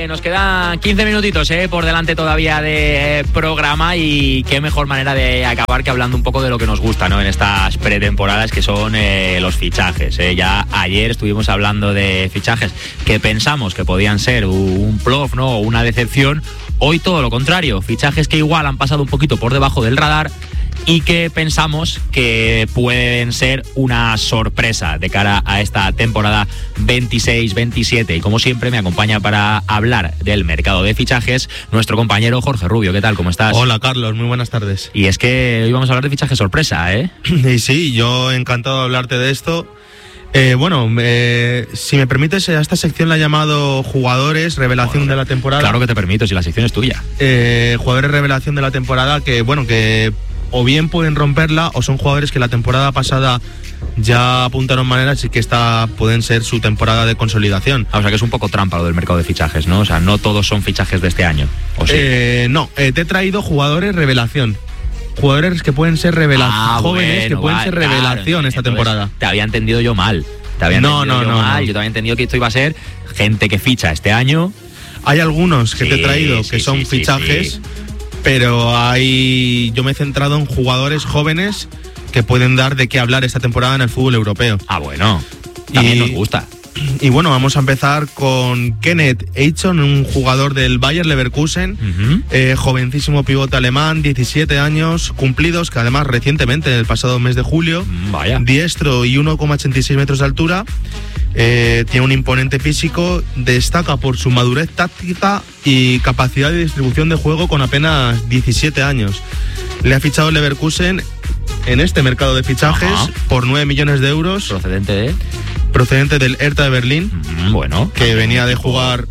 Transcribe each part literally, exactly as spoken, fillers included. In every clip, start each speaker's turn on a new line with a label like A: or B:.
A: que nos quedan quince minutitos eh, por delante todavía de eh, programa, y qué mejor manera de acabar que hablando un poco de lo que nos gusta, ¿no?, en estas pretemporadas, que son eh, los fichajes. Eh. Ya ayer estuvimos hablando de fichajes que pensamos que podían ser un bluff, ¿no?, o una decepción. Hoy todo lo contrario, fichajes que igual han pasado un poquito por debajo del radar y que pensamos que pueden ser una sorpresa de cara a esta temporada veintiséis veintisiete. Y como siempre me acompaña para hablar del mercado de fichajes nuestro compañero Jorge Rubio. ¿Qué tal? ¿Cómo estás?
B: Hola, Carlos, muy buenas tardes.
A: Y es que hoy vamos a hablar de fichajes sorpresa, ¿eh?
B: Y sí, yo encantado de hablarte de esto. Eh, bueno, eh, si me permites, a esta sección la he llamado Jugadores Revelación bueno, de la temporada.
A: Claro que te permito, si la sección es tuya.
B: Eh, jugadores Revelación de la temporada que, bueno, que o bien pueden romperla o son jugadores que la temporada pasada ya apuntaron maneras y que esta pueden ser su temporada de consolidación.
A: Ah, o sea que es un poco trampa lo del mercado de fichajes, ¿no? O sea, no todos son fichajes de este año, ¿o sí?
B: Eh, no, eh, te he traído jugadores revelación. Jugadores que pueden ser revelación,
A: ah,
B: jóvenes
A: bueno,
B: que pueden
A: vale,
B: ser revelación
A: claro,
B: esta
A: entonces,
B: temporada.
A: Te había entendido yo mal. Te había entendido
B: no, no,
A: yo
B: no,
A: mal.
B: no.
A: Yo te había entendido que esto iba a ser gente que ficha este año.
B: Hay algunos que
A: sí,
B: te he traído que
A: sí,
B: son
A: sí,
B: fichajes.
A: Sí, sí.
B: Pero hay, yo me he centrado en jugadores jóvenes que pueden dar de qué hablar esta temporada en el fútbol europeo.
A: Ah, bueno, también
B: y,
A: nos gusta.
B: Y bueno, vamos a empezar con Kenneth Eichhorn, un jugador del Bayer Leverkusen, uh-huh. eh, jovencísimo pivote alemán, diecisiete años cumplidos, que además recientemente, en el pasado mes de julio,
A: Vaya.
B: diestro y uno coma ochenta y seis metros de altura. Eh, tiene un imponente físico, destaca por su madurez táctica y capacidad de distribución de juego con apenas diecisiete años. Le ha fichado el Leverkusen en este mercado de fichajes Ajá. por nueve millones de euros.
A: ¿Procedente de?
B: Procedente del Hertha de Berlín,
A: mm, bueno,
B: que venía de jugar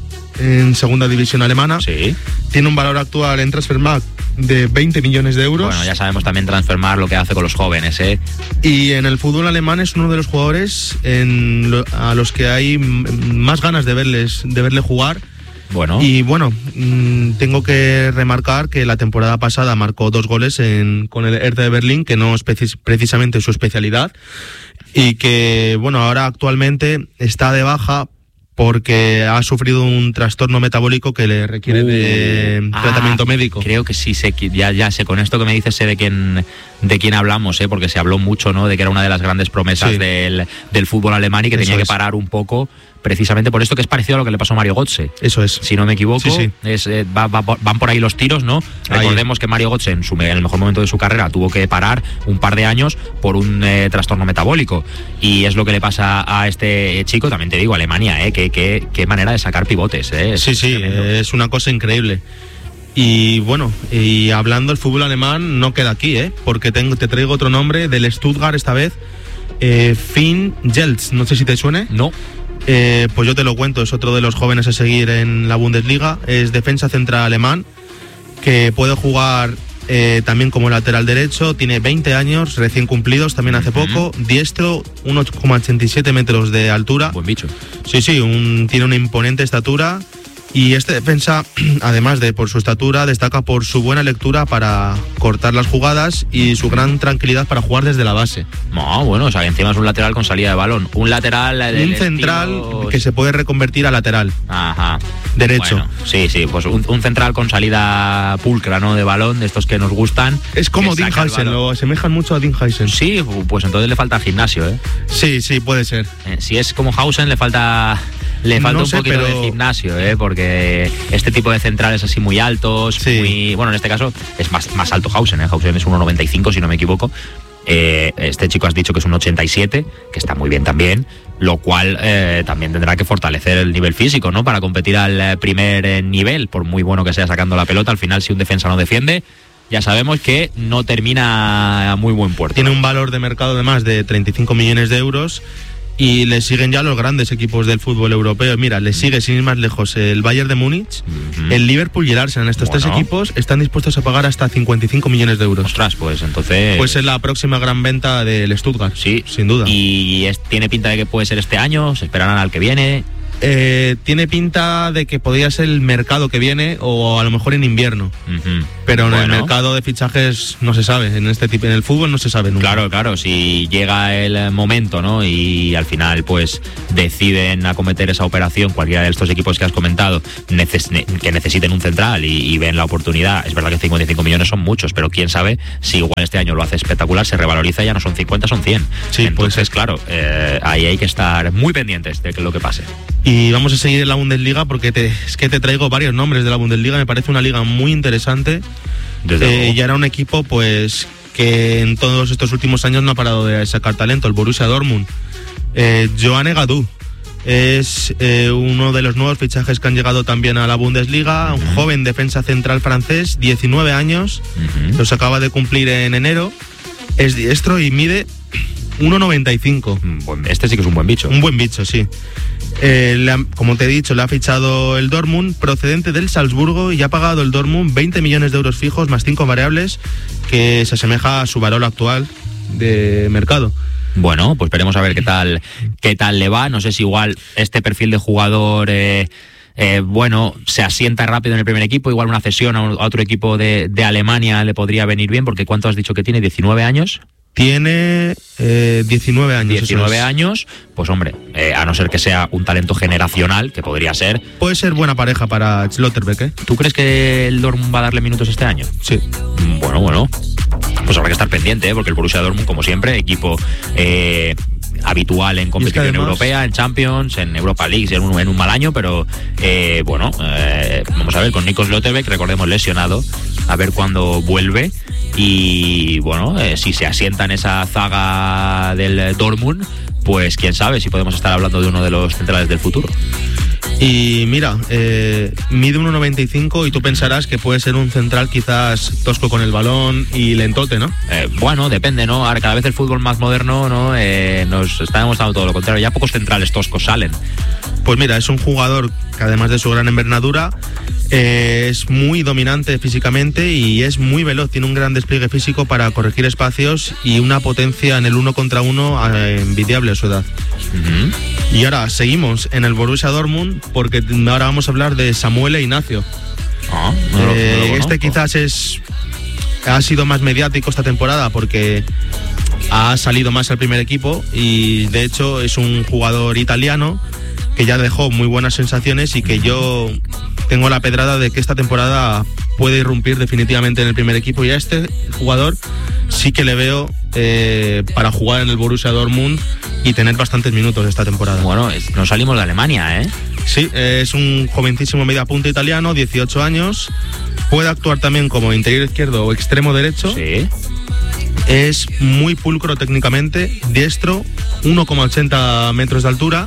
B: en segunda división alemana.
A: Sí.
B: Tiene un valor actual en Transfermarkt de veinte millones de euros.
A: Bueno, ya sabemos también Transfermarkt lo que hace con los jóvenes, ¿eh?
B: Y en el fútbol alemán es uno de los jugadores en lo, a los que hay más ganas de verles de verle jugar.
A: Bueno.
B: Y bueno, mmm, tengo que remarcar que la temporada pasada marcó dos goles en, con el Hertha de Berlín, que no es precis- precisamente su especialidad, y que bueno, ahora actualmente está de baja porque ha sufrido un trastorno metabólico que le requiere uh, de ah, tratamiento médico.
A: Creo que sí, sé, ya, ya sé, con esto que me dices sé de quién, de quién hablamos, ¿eh? Porque se habló mucho, ¿no?, de que era una de las grandes promesas sí. del, del fútbol alemán y que Eso tenía es. que parar un poco, precisamente por esto, que es parecido a lo que le pasó a Mario Götze.
B: Eso es.
A: Si no me equivoco,
B: sí, sí.
A: Es, eh, va, va, van por ahí los tiros, ¿no? Ahí. Recordemos que Mario Götze en, su, en el mejor momento de su carrera tuvo que parar un par de años por un eh, trastorno metabólico, y es lo que le pasa a este chico. También te digo, Alemania, ¿eh? Qué que, que manera de sacar pivotes, ¿eh? Es
B: sí, sí, tremendo. Es una cosa increíble. Y bueno, y hablando del fútbol alemán, no queda aquí, ¿eh? Porque tengo, te traigo otro nombre del Stuttgart esta vez, eh, Finn Jeltz, no sé si te suene.
A: No.
B: Eh, pues yo te lo cuento, es otro de los jóvenes a seguir en la Bundesliga, es defensa central alemán, que puede jugar eh, también como lateral derecho, tiene veinte años, recién cumplidos, también hace poco, uh-huh. diestro, uno coma ochenta y siete metros de altura.
A: Buen bicho.
B: Sí, sí, un, tiene una imponente estatura. Y este defensa, además de por su estatura, destaca por su buena lectura para cortar las jugadas y su gran tranquilidad para jugar desde la base.
A: No, bueno, o sea, que encima es un lateral con salida de balón. Un lateral del
B: Un central
A: estilo...
B: que se puede reconvertir a lateral.
A: Ajá.
B: Derecho.
A: Bueno, sí, sí, pues un, un central con salida pulcra, ¿no?, de balón, de estos que nos gustan.
B: Es como Dean Heisen, lo asemejan mucho a Dean Heisen.
A: Sí, pues entonces le falta gimnasio, ¿eh?
B: Sí, sí, puede ser.
A: Eh, si es como Hausen, le falta... Le falta
B: no
A: un
B: sé,
A: poquito
B: pero...
A: de gimnasio, ¿eh? Porque este tipo de centrales así muy altos,
B: sí.
A: muy, bueno, en este caso es más, más alto Hausen, ¿eh? Hausen es uno coma noventa y cinco, si no me equivoco. Eh, este chico has dicho que es un ochenta y siete, que está muy bien también, lo cual eh, también tendrá que fortalecer el nivel físico, ¿no?, para competir al primer nivel, por muy bueno que sea sacando la pelota. Al final, si un defensa no defiende, ya sabemos que no termina a muy buen puerto.
B: Tiene un valor de mercado de más de treinta y cinco millones de euros. Y le siguen ya los grandes equipos del fútbol europeo. Mira, le sigue sin ir más lejos el Bayern de Múnich, uh-huh. el Liverpool y el Arsenal. Estos bueno. tres equipos están dispuestos a pagar hasta cincuenta y cinco millones de euros.
A: Ostras, pues entonces...
B: Pues es la próxima gran venta del Stuttgart.
A: Sí,
B: sin duda.
A: Y es, tiene pinta de que puede ser este año, se esperarán al que viene.
B: Eh, tiene pinta de que podría ser el mercado que viene o a lo mejor en invierno. Uh-huh. Pero en bueno. el mercado de fichajes no se sabe, en este tipo, en el fútbol no se sabe nunca.
A: Claro, claro, si llega el momento, ¿no? Y al final pues deciden acometer esa operación, cualquiera de estos equipos que has comentado, neces- que necesiten un central y, y ven la oportunidad. Es verdad que cincuenta y cinco millones son muchos, pero quién sabe si igual este año lo hace espectacular, se revaloriza, ya no son cincuenta, son cien.
B: Sí,
A: entonces
B: pues
A: claro, eh, ahí hay que estar muy pendientes de lo que pase.
B: Y vamos a seguir en la Bundesliga porque te, es que te traigo varios nombres de la Bundesliga. Me parece una liga muy interesante.
A: Desde
B: eh, y era un equipo pues que en todos estos últimos años no ha parado de sacar talento, el Borussia Dortmund. eh, Johan Gadou es eh, uno de los nuevos fichajes que han llegado también a la Bundesliga. Uh-huh. Un joven defensa central francés, diecinueve años. Uh-huh. Los acaba de cumplir en enero. Es diestro y mide uno noventa y cinco.
A: Este sí que es un buen bicho.
B: Un buen bicho, sí. Eh, le ha, como te he dicho, le ha fichado el Dortmund, procedente del Salzburgo, y ha pagado el Dortmund veinte millones de euros fijos más cinco variables, que se asemeja a su valor actual de mercado.
A: Bueno, pues veremos a ver qué tal qué tal le va. No sé si igual este perfil de jugador eh, eh, bueno, se asienta rápido en el primer equipo, igual una cesión a, un, a otro equipo de, de Alemania le podría venir bien, porque ¿cuánto has dicho que tiene? ¿diecinueve años?
B: Tiene eh, diecinueve años.
A: diecinueve años, pues hombre, eh, a no ser que sea un talento generacional, que podría ser.
B: Puede ser buena pareja para Schlotterbeck, ¿eh?
A: ¿Tú crees que el Dortmund va a darle minutos este año?
B: Sí.
A: Bueno, bueno. Pues habrá que estar pendiente, ¿eh? Porque el Borussia Dortmund, como siempre, equipo eh, habitual en competición es que además, europea, en Champions, en Europa League, en un, en un mal año, pero eh, bueno, eh, vamos a ver, con Nico Schlotterbeck, recordemos, lesionado, a ver cuándo vuelve. Y bueno, eh, si se asienta en esa zaga del Dortmund, pues quién sabe si podemos estar hablando de uno de los centrales del futuro.
B: Y mira, eh, mide uno noventa y cinco y tú pensarás que puede ser un central quizás tosco con el balón y lentote, ¿no?
A: Eh, bueno, depende, ¿no? Ahora cada vez el fútbol más moderno, ¿no? Eh, nos está demostrando todo lo contrario. Ya pocos centrales toscos salen.
B: Pues mira, es un jugador que además de su gran envergadura eh, es muy dominante físicamente y es muy veloz. Tiene un gran despliegue físico para corregir espacios y una potencia en el uno contra uno eh, envidiable a su edad. Uh-huh. Y ahora seguimos en el Borussia Dortmund porque ahora vamos a hablar de Samuel Ignacio.
A: Ah, no lo,
B: eh,
A: no lo
B: este quizás es ha sido más mediático esta temporada porque ha salido más al primer equipo y de hecho es un jugador italiano que ya dejó muy buenas sensaciones y que yo tengo la pedrada de que esta temporada puede irrumpir definitivamente en el primer equipo, y a este jugador sí que le veo eh, para jugar en el Borussia Dortmund y tener bastantes minutos esta temporada.
A: Bueno, es, nos salimos de Alemania, ¿eh?
B: Sí, es un jovencísimo mediapunta italiano, dieciocho años, puede actuar también como interior izquierdo o extremo derecho.
A: Sí.
B: Es muy pulcro técnicamente, diestro, uno coma ochenta metros de altura.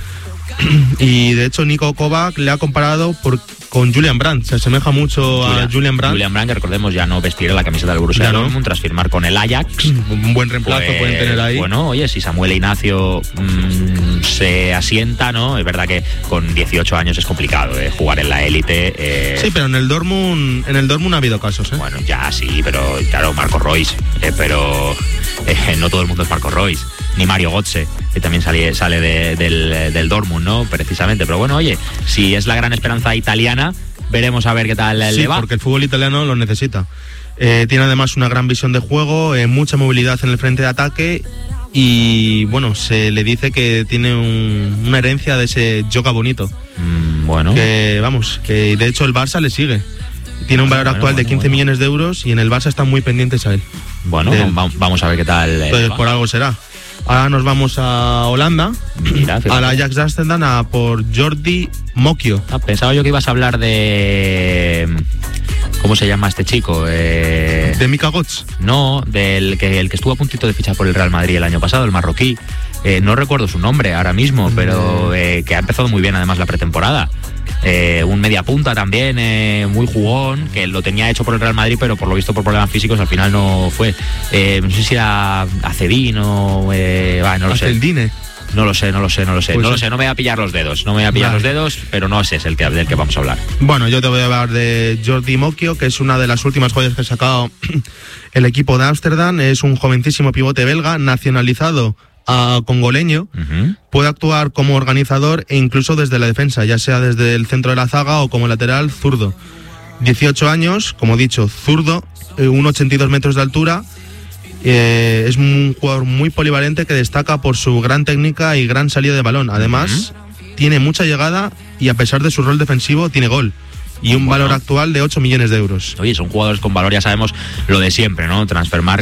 B: Y de hecho Nico Kovac le ha comparado por, con Julian Brandt, se asemeja mucho Julian, a Julian Brandt.
A: Julian Brandt, que recordemos ya no vestirá la camiseta del Borussia Dortmund, no. Tras firmar con el Ajax.
B: Un buen reemplazo pues, pueden tener ahí.
A: Bueno, oye, si Samuel Ignacio mmm, se asienta, ¿no? Es verdad que con dieciocho años es complicado ¿eh? jugar en la élite. Eh...
B: Sí, pero en el Dortmund, en el Dortmund ha habido casos, ¿eh?
A: Bueno, ya sí, pero claro, Marco Reus, eh, pero eh, no todo el mundo es Marco Reus. Ni Mario Götze, que también sale, sale de, del, del Dortmund, ¿no? Precisamente. Pero bueno, oye, si es la gran esperanza italiana, veremos a ver qué tal
B: sí,
A: le va.
B: Sí, porque el fútbol italiano lo necesita. Eh, tiene además una gran visión de juego, eh, mucha movilidad en el frente de ataque y, bueno, se le dice que tiene un, una herencia de ese yoga bonito.
A: Mm, bueno.
B: Que, vamos, que de hecho el Barça le sigue. Tiene un valor bueno, actual bueno, de quince bueno. millones de euros y en el Barça están muy pendientes a él.
A: Bueno, de, vamos a ver qué tal.
B: Entonces, por algo será. Ahora nos vamos a Holanda,
A: Mira,
B: a la Ajax Amsterdam, a por Jordi Mokio.
A: Ah, pensaba yo que ibas a hablar de... ¿Cómo se llama este chico? Eh...
B: ¿De Mika Götze?
A: No, del que, el que estuvo a puntito de fichar por el Real Madrid el año pasado, el marroquí. Eh, no recuerdo su nombre ahora mismo, pero eh, que ha empezado muy bien además la pretemporada. Eh, un media punta también, eh, muy jugón, que lo tenía hecho por el Real Madrid, pero por lo visto por problemas físicos al final no fue. Eh, no sé si era Acedín o... Eh, bah, no lo sé.
B: Aceldine.
A: No lo sé, no lo sé, no lo sé.
B: Pues
A: no lo sé, no me voy a pillar los dedos. No me voy a pillar vale. los dedos, pero no ese es el que, del que vamos a hablar.
B: Bueno, yo te voy a hablar de Jordi Mokio, que es una de las últimas joyas que ha sacado el equipo de Ámsterdam. Es un jovencísimo pivote belga, nacionalizado a congoleño, uh-huh. puede actuar como organizador e incluso desde la defensa, ya sea desde el centro de la zaga o como lateral zurdo. dieciocho años, como he dicho, zurdo, eh, uno coma ochenta y dos metros de altura. Eh, es un jugador muy polivalente que destaca por su gran técnica y gran salida de balón. Además, uh-huh. tiene mucha llegada y a pesar de su rol defensivo, tiene gol. Y un bueno. valor actual de ocho millones de euros.
A: Oye, son jugadores con valor, ya sabemos lo de siempre, ¿no? Transfermarkt